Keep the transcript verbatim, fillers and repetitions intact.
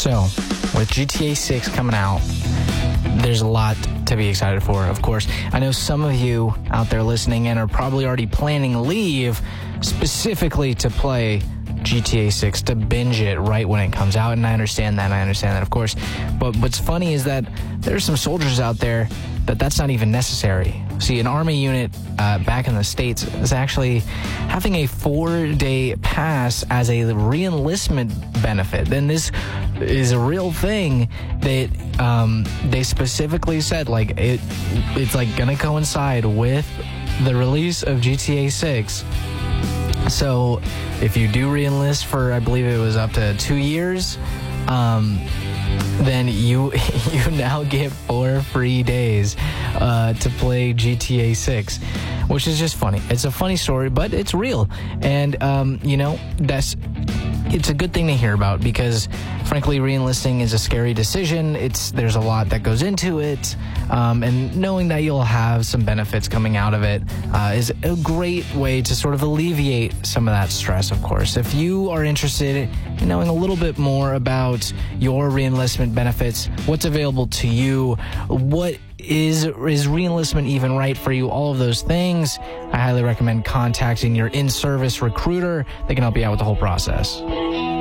So, with G T A six coming out, there's a lot to be excited for, of course. I know some of you out there listening in are probably already planning leave specifically to play G T A six, to binge it right when it comes out, and I understand that, and I understand that, of course. But what's funny is that there's some soldiers out there that that's not even necessary. See, an Army unit uh, back in the States is actually having a four-day pass as a re-enlistment benefit. Then this is a real thing that um, they specifically said, like, it, it's like going to coincide with the release of G T A six. So if you do re-enlist for, I believe it was up to two years, um, then you you now get four free days uh, to play G T A six, which is just funny. It's a funny story, but it's real. And, um, you know, that's it's a good thing to hear about because, frankly, re-enlisting is a scary decision. It's There's a lot that goes into it, um, and knowing that you'll have some benefits coming out of it uh, is a great way to sort of alleviate some of that stress, of course. If you are interested in knowing a little bit more about your re-enlistment benefits, what's available to you, what is is re-enlistment even right for you, all of those things, I highly recommend contacting your in-service recruiter. They can help you out with the whole process.